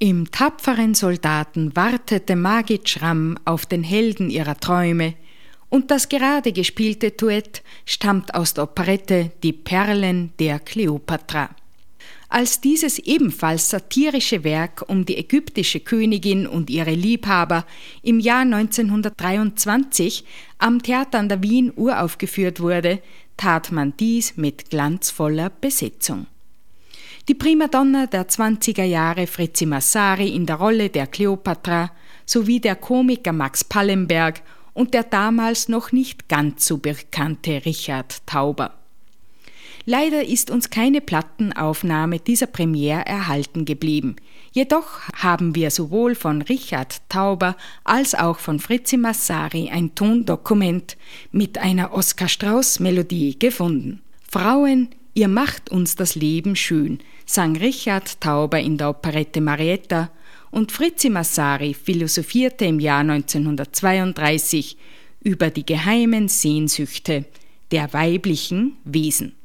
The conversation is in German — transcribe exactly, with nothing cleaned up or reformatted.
Im tapferen Soldaten wartete Margit Schramm auf den Helden ihrer Träume, und das gerade gespielte Duett stammt aus der Operette Die Perlen der Kleopatra. Als dieses ebenfalls satirische Werk um die ägyptische Königin und ihre Liebhaber im Jahr neunzehnhundertdreiundzwanzig am Theater an der Wien uraufgeführt wurde, tat man dies mit glanzvoller Besetzung. Die Primadonna der zwanziger Jahre Fritzi Massari in der Rolle der Kleopatra sowie der Komiker Max Pallenberg und der damals noch nicht ganz so bekannte Richard Tauber. Leider ist uns keine Plattenaufnahme dieser Premiere erhalten geblieben. Jedoch haben wir sowohl von Richard Tauber als auch von Fritzi Massari ein Tondokument mit einer Oskar-Strauß-Melodie gefunden. Frauen, ihr macht uns das Leben schön, sang Richard Tauber in der Operette Marietta, und Fritzi Massari philosophierte im Jahr neunzehnhundertzweiunddreißig über die geheimen Sehnsüchte der weiblichen Wesen.